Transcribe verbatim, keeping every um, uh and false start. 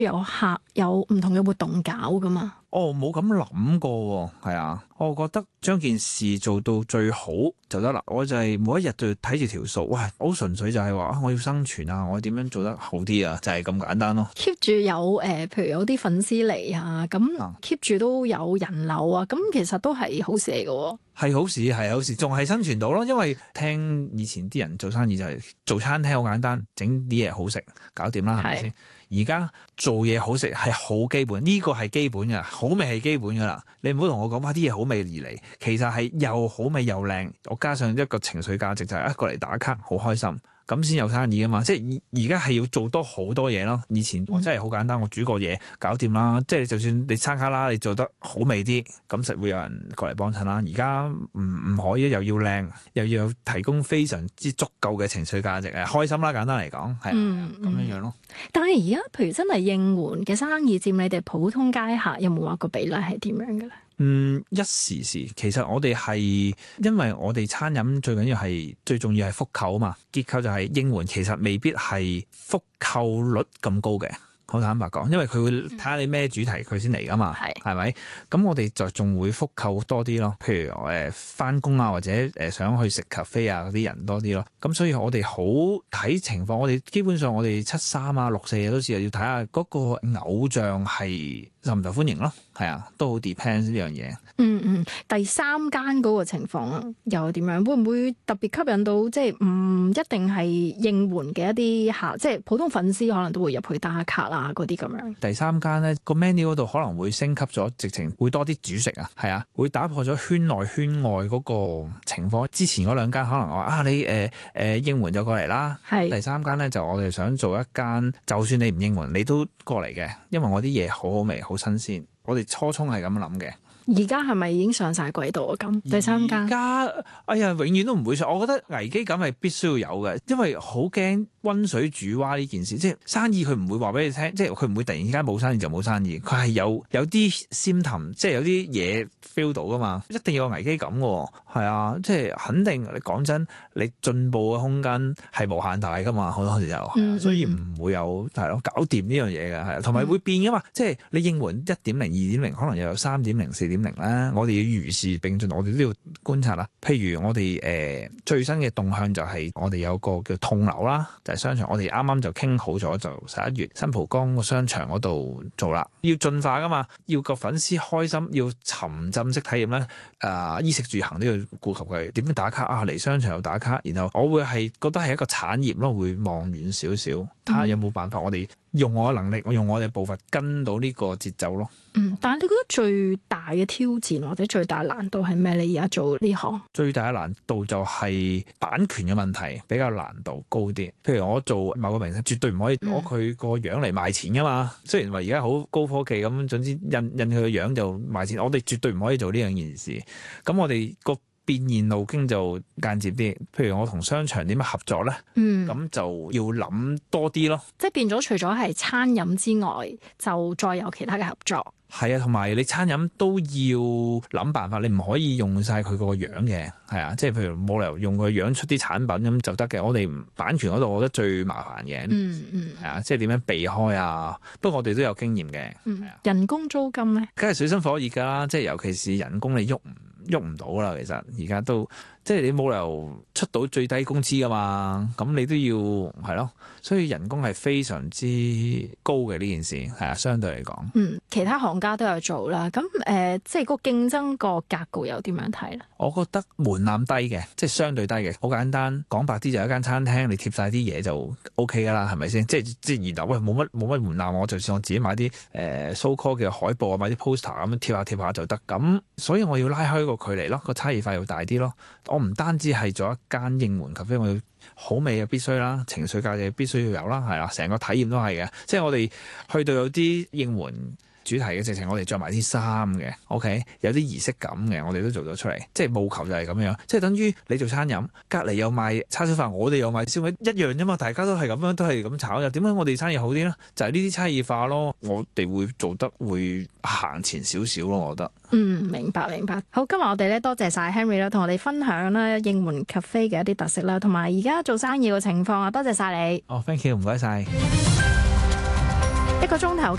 有客有唔同嘅活動搞噶嘛？ 哦，冇咁諗過喎，係啊，我覺得將件事做到最好就得啦。我就係每一日就睇住條數，哇，好純粹就係話我要生存啊，我點樣做得好啲啊，就係咁簡單咯。 keep 住有誒、呃，譬如有啲粉絲嚟啊，咁 keep 住都有人流啊，咁其實都係好事嚟嘅喎。 係好事，係好事，仲係生存到咯。因為聽以前啲人做生意就係做餐廳好簡單，整啲嘢好食，搞掂啦，係咪先？而家做嘢好食係好基本，呢個係基本㗎，好味係基本㗎啦。你唔好同我講話啲嘢好味而嚟，其實係又好味又靚，我加上一個情緒價值就係一個嚟打卡，好開心。咁先有生意啊嘛，即係而家係要做多好多嘢咯。以前我真係好簡單，我煮個嘢搞掂啦。即係就算你餐卡啦，你做得好味啲，咁實會有人過嚟幫襯啦。而家唔唔可以，又要靚，又要提供非常之足夠嘅情緒價值誒，開心啦，簡單嚟講係咁樣樣咯。 但係而家譬如真係應援嘅生意佔你哋普通街客有冇話個比例係點樣嘅咧？ 嗯，一時時，其實我哋係因為我哋餐飲最緊要係最重要係復購啊嘛，結構就係應援，其實未必係復購率咁高嘅。好坦白講，因為佢會睇下你咩主題佢先嚟噶嘛，係咪、嗯？咁我哋就仲會復購多啲咯。譬如誒返工啊，或者誒想去食 cafe 啊嗰啲人多啲咯。咁所以我哋好睇情況，我哋基本上我哋七三啊六四啊都試要睇下嗰個偶像係受唔受歡迎咯。係啊，都好 depends 呢樣嘢。 嗯嗯，第三間嗰個情況又點樣？會唔會特別吸引到即係唔一定係應援嘅一啲客，即係普通粉絲可能都會入去打卡啊嗰啲咁樣？ 第三間咧個 menu 嗰度可能會升級咗，直情會多啲主食啊，係啊，會打破咗圈內圈外嗰個情況。之前嗰兩間可能話啊，你誒誒、呃、應援就過嚟啦，係第三間咧就我哋想做一間，就算你唔應援，你都過嚟嘅，因為我啲嘢好好味，好新鮮。我哋初衷係咁諗嘅。 而家係咪已經上晒軌道啊？咁第三間， 而家哎呀，永遠都唔會上。我覺得危機感係必須要有嘅，因為好驚溫水煮蛙呢件事。即係生意佢唔會話俾你聽，即係佢唔會突然間冇生意就冇生意。佢係有有啲 symptom，即係有啲嘢 feel 到噶嘛。一定要有危機感嘅，係啊，即係肯定。你講真，你進步嘅空間係無限大噶嘛。好多時候，嗯、所以唔會有係咯搞掂呢樣嘢嘅，係同埋會變噶嘛。嗯、即係你應援一點零、二點零，可能又有三點零、四點零啦。我哋要如是並進，我哋都要觀察啦。譬如我哋誒、呃、最新嘅動向就係我哋有個叫痛樓啦，就係、是、商場。我哋啱啱就傾好咗，就十一月新蒲崗個商場嗰度做啦。要進化噶嘛，要個粉絲開心，要沉浸式體驗咧。誒、呃，衣食住行都要顧及佢。點樣打卡啊？嚟商場又打卡，然後我會係覺得係一個產業咯，會望遠少少，睇下有冇辦法我哋用我嘅能力，我用我哋步伐跟到呢個節奏咯。 嗯，但係你覺得最大嘅挑戰或者最大難度係咩？你而家做呢行最大嘅難度就係版權嘅問題，比較難度高啲。譬如我做某個明星，絕對唔可以攞佢個樣嚟賣錢噶嘛。嗯、雖然話而家好高科技咁，總之印印佢個樣就賣錢，我哋絕對唔可以做呢兩件事。咁我哋個變現路徑就間接啲，譬如我同商場點樣合作咧，咁、嗯、就要諗多啲咯。即係變咗，除咗係餐飲之外，就再有其他嘅合作。 係啊，同埋你餐飲都要諗辦法，你唔可以用晒佢個樣嘅，係啊，即係譬如冇理由用佢樣出啲產品咁就得嘅。我哋版權嗰度，我覺得最麻煩嘅，嗯嗯，係啊，即係點樣避開啊？不過我哋都有經驗嘅， 嗯，啊、人工租金咧， 梗係水深火熱㗎啦，即係尤其是人工你喐唔喐唔到啦，其實而家都即係你冇理由出到最低工資㗎嘛，咁你都要係咯，所以人工係非常之高嘅呢件事，係啊，相對嚟講， 嗯，其他行家都有做啦，咁誒、呃，即係個競爭個格局又點樣睇咧？ 我覺得門檻低嘅，即係相對低嘅，好簡單，講白啲就一間餐廳，你貼晒啲嘢就 O K 㗎啦，係咪先？即係即係原來喂冇乜冇乜門檻，我就算我自己買啲誒、呃、so call 嘅海報啊，買啲 poster 咁樣貼下貼下就得，咁所以我要拉開個距離咯，個差異化要大啲咯。我唔單止係做一間應援咖啡，我要好味又必須啦，情緒價值必須要有啦，係啦，成個體驗都係嘅。即係我哋去到有啲應援主題嘅直情，我哋着埋啲衫嘅 ，OK， 有啲儀式感嘅，我哋都做咗出嚟。即係務求就係咁樣，即係等於你做餐飲，隔離有賣叉燒飯，我哋有賣燒味，一樣啫嘛，大家都係咁樣，都係咁炒嘅。點解我哋生意好啲咧？就係呢啲差異化咯，我哋會做得會行前少少咯，我覺得。 嗯，明白明白。好，今日我哋咧多謝晒 Henry 啦，同我哋分享啦應援 cafe 嘅一啲特色啦，同埋而家做生意嘅情況啊，多謝晒你。 哦，thank you，唔該晒。 一個鐘頭